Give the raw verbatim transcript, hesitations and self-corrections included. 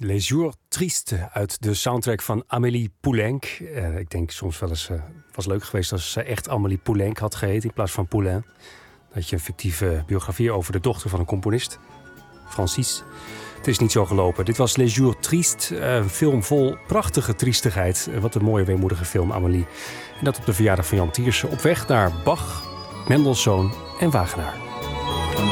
Les Jours Tristes uit de soundtrack van Amélie Poulenc. Uh, ik denk soms wel eens, het uh, was leuk geweest als ze echt Amélie Poulenc had geheten in plaats van Poulain. Dat je een fictieve biografie over de dochter van een componist, Francis. Het is niet zo gelopen. Dit was Les Jours Tristes, een film vol prachtige triestigheid. Wat een mooie, weemoedige film, Amélie. En dat op de verjaardag van Jan Tiersen op weg naar Bach, Mendelssohn en Wagenaar.